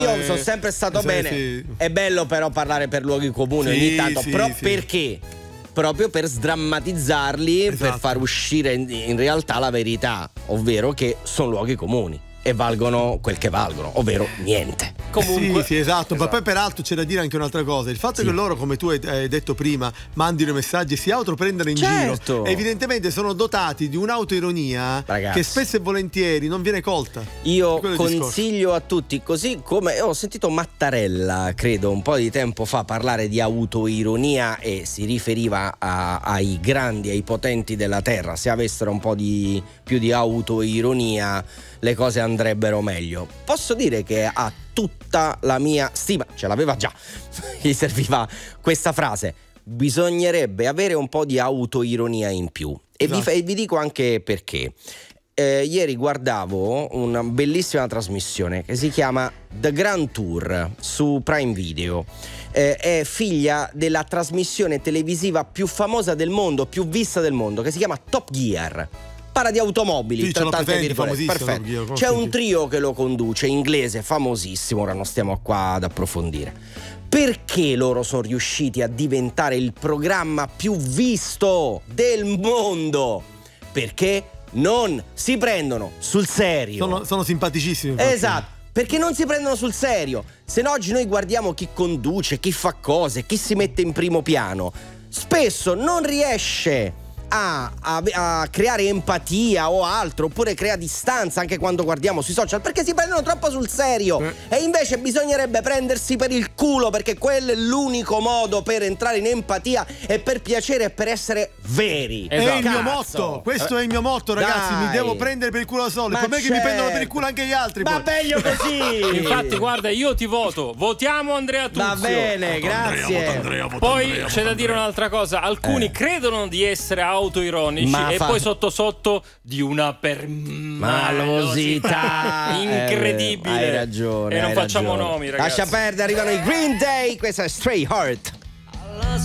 Io sono sempre stato bene. Sì. È bello però parlare per luoghi comuni ogni tanto, perché? Proprio per sdrammatizzarli, per Esatto. far uscire in realtà la verità, ovvero che sono luoghi comuni e valgono quel che valgono, ovvero niente. Comunque, sì, esatto. Ma poi peraltro c'è da dire anche un'altra cosa: il fatto che loro, come tu hai detto prima, mandino messaggi e si autoprendano in giro, evidentemente sono dotati di un'autoironia, ragazzi, che spesso e volentieri non viene colta. Io consiglio a tutti, così come ho sentito Mattarella, credo un po' di tempo fa, parlare di autoironia e si riferiva ai grandi, ai potenti della terra. Se avessero un po' più di autoironia, le cose andrebbero meglio. Posso dire che ha tutta la mia stima, ce l'aveva già, gli serviva questa frase: bisognerebbe avere un po' di autoironia in più. E vi dico anche perché. Ieri guardavo una bellissima trasmissione che si chiama The Grand Tour su Prime Video. È figlia della trasmissione televisiva più famosa del mondo, più vista del mondo, che si chiama Top Gear. Parla di automobili, sì, perfetto. C'è un trio che lo conduce, inglese, famosissimo, ora non stiamo qua ad approfondire. Perché loro sono riusciti a diventare il programma più visto del mondo? Perché non si prendono sul serio. Sono simpaticissimi. Esatto, perché non si prendono sul serio. Se no oggi noi guardiamo chi conduce, chi fa cose, chi si mette in primo piano, spesso non riesce a creare empatia o altro, oppure crea distanza anche quando guardiamo sui social, perché si prendono troppo sul serio. E invece bisognerebbe prendersi per il culo, perché quello è l'unico modo per entrare in empatia e per piacere e per essere veri. È il mio motto, questo è il mio motto, ragazzi. Mi devo prendere per il culo da solo. Per me che mi prendono per il culo anche gli altri. Ma meglio così. Infatti guarda, io ti voto. Votiamo Andrea Tuzio. Va bene, grazie. Andrea, poi c'è da dire un'altra cosa: alcuni credono di essere autoironici e poi sotto di una malvosità incredibile. Hai ragione. E non facciamo nomi, ragazzi. Lascia perdere, arrivano i Green Day. Questa è Stray Heart.